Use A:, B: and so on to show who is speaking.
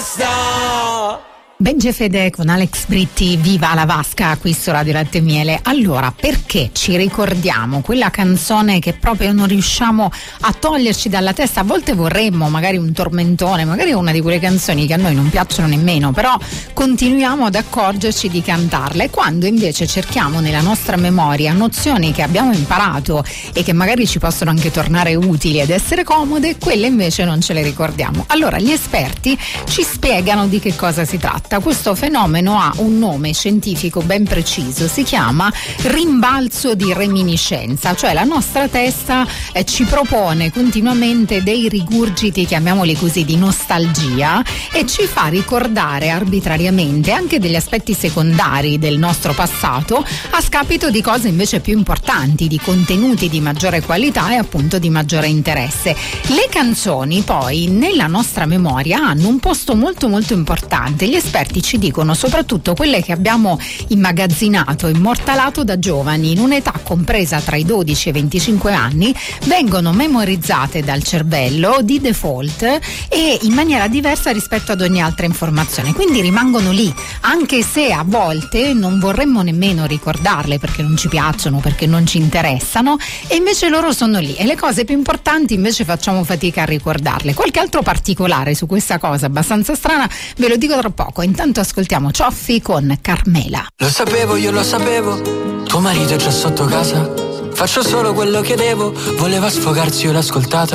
A: basta.
B: Benji Fede con Alex Britti, viva la Vasca qui su Radio Latte e Miele. Allora, perché ci ricordiamo quella canzone che proprio non riusciamo a toglierci dalla testa? A volte vorremmo magari un tormentone, magari una di quelle canzoni che a noi non piacciono nemmeno, però continuiamo ad accorgerci di cantarla, e quando invece cerchiamo nella nostra memoria nozioni che abbiamo imparato e che magari ci possono anche tornare utili ed essere comode, quelle invece non ce le ricordiamo. Allora gli esperti ci spiegano di che cosa si tratta. Questo fenomeno ha un nome scientifico ben preciso, si chiama rimbalzo di reminiscenza, cioè la nostra testa ci propone continuamente dei rigurgiti, chiamiamoli così, di nostalgia, e ci fa ricordare arbitrariamente anche degli aspetti secondari del nostro passato a scapito di cose invece più importanti, di contenuti di maggiore qualità e appunto di maggiore interesse. Le canzoni poi nella nostra memoria hanno un posto molto molto importante. Gli esperti ci dicono soprattutto quelle che abbiamo immagazzinato, immortalato da giovani, in un'età compresa tra i 12 e i 25 anni, vengono memorizzate dal cervello di default e in maniera diversa rispetto ad ogni altra informazione, quindi rimangono lì, anche se a volte non vorremmo nemmeno ricordarle perché non ci piacciono, perché non ci interessano, e invece loro sono lì, e le cose più importanti invece facciamo fatica a ricordarle. Qualche altro particolare su questa cosa abbastanza strana ve lo dico tra poco. Intanto ascoltiamo Cioffi con Carmela.
C: Lo sapevo, io lo sapevo, tuo marito è già sotto casa. Faccio solo quello che devo, voleva sfogarsi, io l'ho ascoltata.